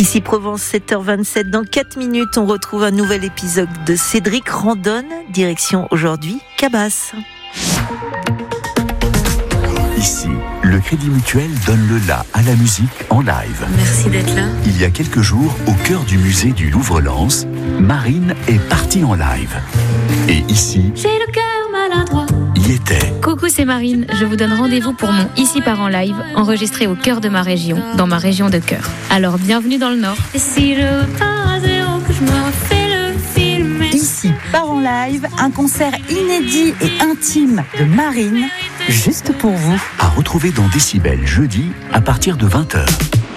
Ici Provence, 7h27. Dans 4 minutes, on retrouve un nouvel épisode de Cédric Randonne. Direction aujourd'hui, Cabasse. Ici, le Crédit Mutuel donne le la à la musique en live. Merci d'être là. Il y a quelques jours, au cœur du musée du Louvre-Lens, Marine est partie en live. Et ici, J'ai le cœur maladroit. y était. Coucou, c'est Marine. Je vous donne rendez-vous pour mon Ici part en live, enregistré au cœur de ma région, dans ma région de cœur. Alors, bienvenue dans le Nord. Et si je pars à zéro, que je me refais le film. Ici part en live, un concert inédit et intime de Marine, juste pour vous. À retrouver dans Décibel jeudi à partir de 20h.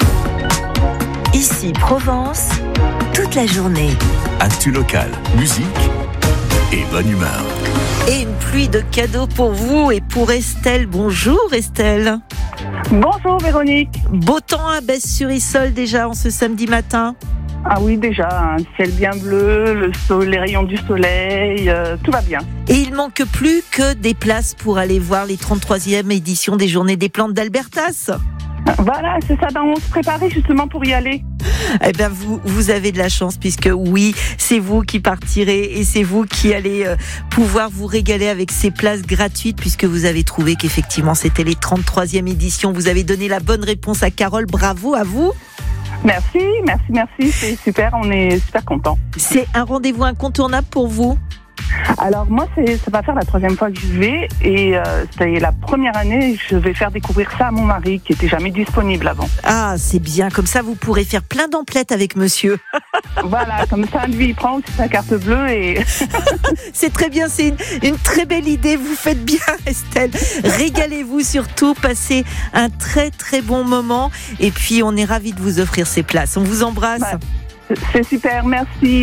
Ici Provence, toute la journée. Actu local, musique et bonne humeur. Et une pluie de cadeaux pour vous et pour Estelle. Bonjour Estelle. Bonjour Véronique. Beau temps à Besse-sur-Issole déjà en ce samedi matin. Ah oui, déjà, un ciel bien bleu, les rayons du soleil, tout va bien. Et il manque plus que des places pour aller voir les 33e éditions des Journées des plantes d'Albertas. Voilà, c'est ça, on se préparait justement pour y aller. Eh bien, vous avez de la chance puisque oui, c'est vous qui partirez et c'est vous qui allez pouvoir vous régaler avec ces places gratuites puisque vous avez trouvé qu'effectivement c'était les 33e éditions. Vous avez donné la bonne réponse à Carole, bravo à vous. Merci, c'est super, on est super contents. C'est un rendez-vous incontournable pour vous ? Alors moi, ça va faire la 3e fois que je vais et c'est la première année, je vais faire découvrir ça à mon mari qui était jamais disponible avant. Ah, c'est bien, comme ça vous pourrez faire plein d'emplettes avec monsieur. Voilà, comme ça lui il prend aussi sa carte bleue et... C'est très bien, c'est une très belle idée, vous faites bien Estelle. Régalez-vous surtout, passez un très très bon moment et puis on est ravis de vous offrir ces places. On vous embrasse. Ouais. C'est super, merci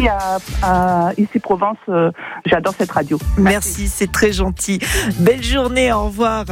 à Ici Provence, j'adore cette radio. Merci, c'est très gentil. Belle journée, au revoir.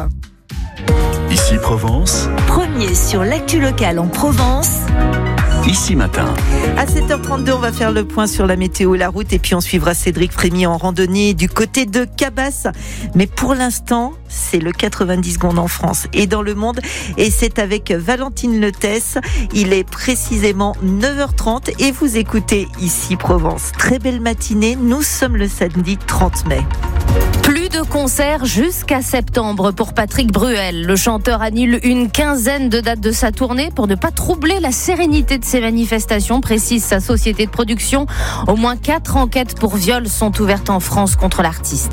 Ici Provence, Premier sur l'actu locale en Provence. ici matin. À 7h32, on va faire le point sur la météo et la route et puis on suivra Cédric Frémy en randonnée du côté de Cabasse. Mais pour l'instant, c'est le 90 secondes en France et dans le monde et c'est avec Valentine Letesse. Il est précisément 9h30 et vous écoutez Ici Provence. Très belle matinée, nous sommes le samedi 30 mai. Plus de concerts jusqu'à septembre pour Patrick Bruel. Le chanteur annule une quinzaine de dates de sa tournée pour ne pas troubler la sérénité de ses manifestations, précise sa société de production. Au moins 4 enquêtes pour viol sont ouvertes en France contre l'artiste.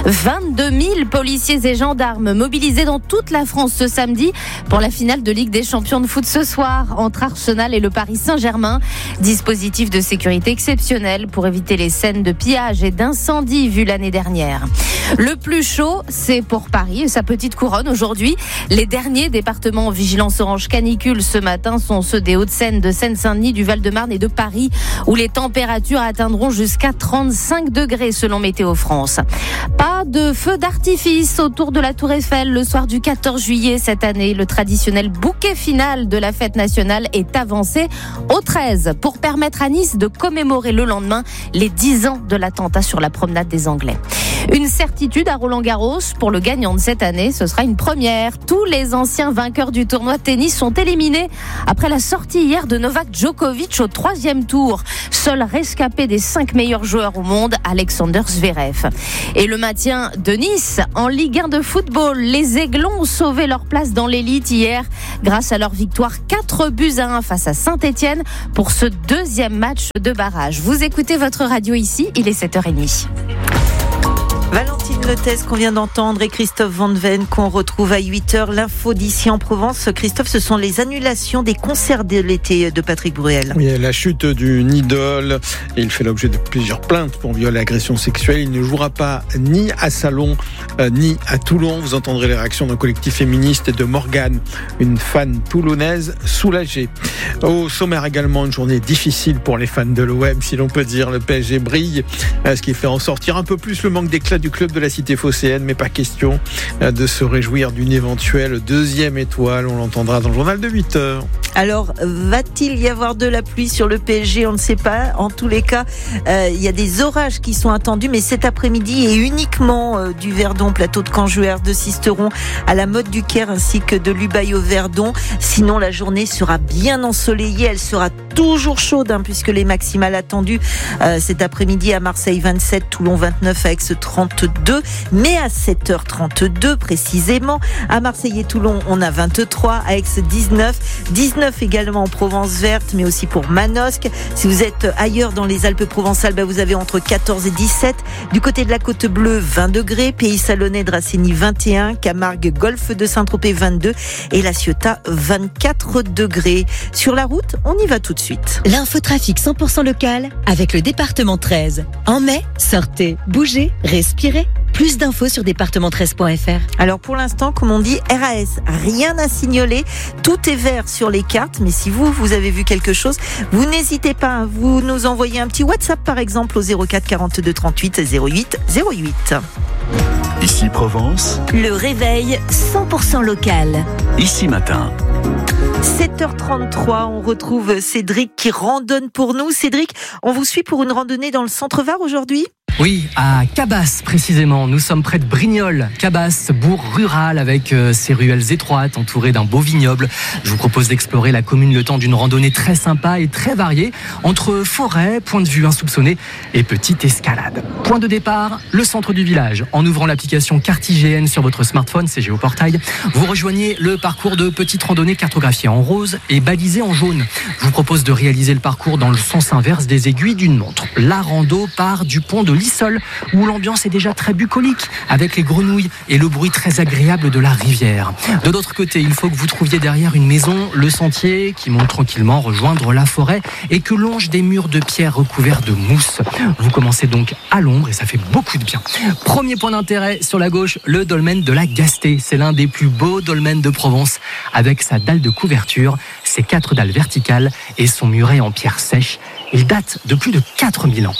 22 000 policiers et gendarmes mobilisés dans toute la France ce samedi pour la finale de Ligue des champions de foot ce soir entre Arsenal et le Paris Saint-Germain. Dispositif de sécurité exceptionnel pour éviter les scènes de pillage et d'incendie vues l'année dernière. Le plus chaud, c'est pour Paris et sa petite couronne aujourd'hui. Les derniers départements en vigilance orange canicule ce matin sont ceux des Hauts-de-Seine, de Seine-Saint-Denis, du Val-de-Marne et de Paris, où les températures atteindront jusqu'à 35 degrés selon Météo France. Pas de feu d'artifice autour de la Tour Eiffel le soir du 14 juillet cette année. Le traditionnel bouquet final de la fête nationale est avancé au 13 pour permettre à Nice de commémorer le lendemain les 10 ans de l'attentat sur la promenade des Anglais. Une certitude à Roland-Garros, pour le gagnant de cette année, ce sera une première. Tous les anciens vainqueurs du tournoi de tennis sont éliminés après la sortie hier de Novak Djokovic au 3e tour. Seul rescapé des 5 meilleurs joueurs au monde, Alexander Zverev. Et le maintien de Nice en Ligue 1 de football. Les Aiglons ont sauvé leur place dans l'élite hier grâce à leur victoire 4-1 face à Saint-Etienne pour ce 2e match de barrage. Vous écoutez votre radio ici, il est 7h30. Valentine Letesse qu'on vient d'entendre et Christophe Van Ven qu'on retrouve à 8h. L'info d'ici en Provence. Christophe, ce sont les annulations des concerts de l'été de Patrick Bruel. Oui, la chute d'une idole. Il fait l'objet de plusieurs plaintes pour viol et agression sexuelle. Il ne jouera pas ni à Salon ni à Toulon. Vous entendrez les réactions d'un collectif féministe et de Morgane, une fan toulonnaise soulagée. Au sommaire également, une journée difficile pour les fans de l'OM, si l'on peut dire. Le PSG brille, ce qui fait en sortir un peu plus le manque d'éclat du club de la cité phocéenne, mais pas question de se réjouir d'une éventuelle 2e étoile. On l'entendra dans le journal de 8h. Alors, va-t-il y avoir de la pluie sur le PSG? On ne sait pas. En tous les cas, il y a des orages qui sont attendus, mais cet après-midi et uniquement du Verdon, plateau de Canjouer, de Sisteron, à la Motte du Caire ainsi que de l'Ubaye au Verdon. Sinon, la journée sera bien ensoleillée. Elle sera toujours chaude puisque les maximales attendues cet après-midi à Marseille 27, Toulon 29, à Aix 32, mais à 7h32 précisément. À Marseille et Toulon, on a 23, à Aix 19 également en Provence verte, mais aussi pour Manosque. Si vous êtes ailleurs dans les Alpes-Provençales, vous avez entre 14 et 17. Du côté de la Côte Bleue, 20 degrés. Pays Salonnais, Dracénie 21. Camargue, Golfe de Saint-Tropez 22. Et La Ciotat 24 degrés. Sur la route, on y va tout de suite. L'infotrafic 100% local avec le département 13. En mai, sortez, bougez, respirez. Plus d'infos sur département13.fr. Alors pour l'instant, comme on dit, RAS, rien à signaler. Tout est vert sur les cartes, mais si vous avez vu quelque chose, vous n'hésitez pas. Vous nous envoyez un petit WhatsApp par exemple au 04 42 38 08 08. Ici Provence, Le réveil 100% local. ici matin. 7h33, on retrouve Cédric qui randonne pour nous. Cédric, on vous suit pour une randonnée dans le centre-Var aujourd'hui ? Oui, à Cabasse précisément. Nous sommes près de Brignoles. Cabasse, bourg rural avec ses ruelles étroites entourées d'un beau vignoble. Je vous propose d'explorer la commune le temps d'une randonnée très sympa et très variée entre forêt, point de vue insoupçonné et petite escalade. Point de départ, le centre du village. En ouvrant l'application Carte IGN sur votre smartphone, c'est Géoportail, vous rejoignez le parcours de petite randonnée cartographiée en rose et balisée en jaune. Je vous propose de réaliser le parcours dans le sens inverse des aiguilles d'une montre. La rando part du pont de Lissol, où l'ambiance est déjà très bucolique, avec les grenouilles et le bruit très agréable de la rivière. De l'autre côté, il faut que vous trouviez derrière une maison le sentier qui monte tranquillement rejoindre la forêt et que longent des murs de pierre recouverts de mousse. Vous commencez donc à l'ombre et ça fait beaucoup de bien. Premier point d'intérêt sur la gauche, le dolmen de la Gastée. C'est l'un des plus beaux dolmens de Provence, avec sa dalle de couverture, ses 4 dalles verticales et son muret en pierre sèche. Il date de plus de 4000 ans.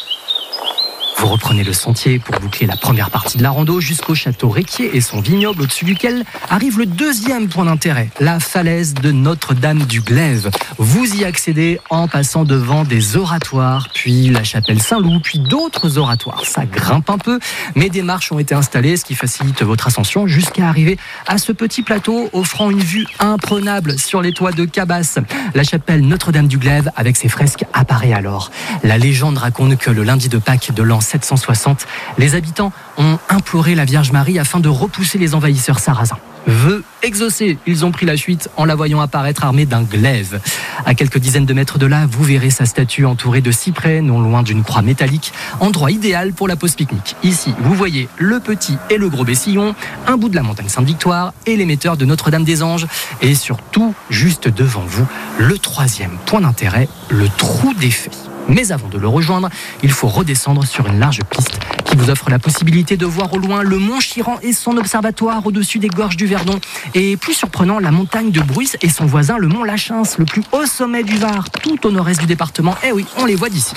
Vous reprenez le sentier pour boucler la première partie de la rando jusqu'au château Réquier et son vignoble au-dessus duquel arrive le deuxième point d'intérêt, la falaise de Notre-Dame du Glaive. Vous y accédez en passant devant des oratoires, puis la chapelle Saint-Loup, puis d'autres oratoires. Ça grimpe un peu, mais des marches ont été installées, ce qui facilite votre ascension jusqu'à arriver à ce petit plateau offrant une vue imprenable sur les toits de Cabasse. La chapelle Notre-Dame du Glaive avec ses fresques apparaît alors. La légende raconte que le lundi de Pâques de l'an 760, les habitants ont imploré la Vierge Marie afin de repousser les envahisseurs sarrasins. Vœu exaucé, ils ont pris la fuite en la voyant apparaître armée d'un glaive. À quelques dizaines de mètres de là, vous verrez sa statue entourée de cyprès, non loin d'une croix métallique, endroit idéal pour la pause pique-nique. Ici, vous voyez le petit et le gros Bessillon, un bout de la montagne Sainte-Victoire et l'émetteur de Notre-Dame-des-Anges. Et surtout, juste devant vous, le troisième point d'intérêt, le trou des Fées. Mais avant de le rejoindre, il faut redescendre sur une large piste qui vous offre la possibilité de voir au loin le Mont Chiran et son observatoire au-dessus des gorges du Verdon. Et plus surprenant, la montagne de Bruys et son voisin, le Mont Lachins, le plus haut sommet du Var, tout au nord-est du département. Eh oui, on les voit d'ici.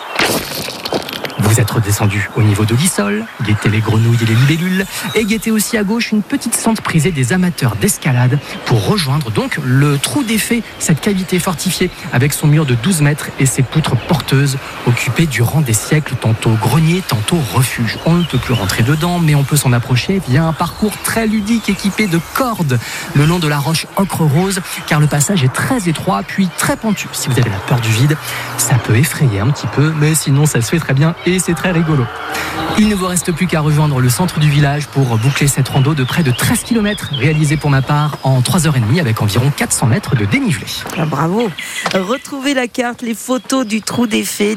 Vous êtes redescendu au niveau de Lissol, guettez les grenouilles et les libellules, et guettez aussi à gauche une petite sente prisée des amateurs d'escalade pour rejoindre donc le trou des Fées, cette cavité fortifiée avec son mur de 12 mètres et ses poutres porteuses occupées durant des siècles, tantôt grenier, tantôt refuge. On ne peut plus rentrer dedans, mais on peut s'en approcher via un parcours très ludique équipé de cordes le long de la roche ocre rose, car le passage est très étroit puis très pentu. Si vous avez la peur du vide, ça peut effrayer un petit peu, mais sinon ça se fait très bien et c'est très rigolo. Il ne vous reste plus qu'à rejoindre le centre du village pour boucler cette rando de près de 13 km, réalisée pour ma part en 3h30 avec environ 400 mètres de dénivelé. Ah, bravo. Retrouvez la carte, les photos du trou des Fées.